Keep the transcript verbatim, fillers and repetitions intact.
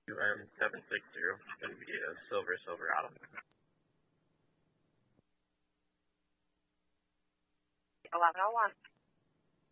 M seven six zero, going to be a Silver Silverado. eleven oh one.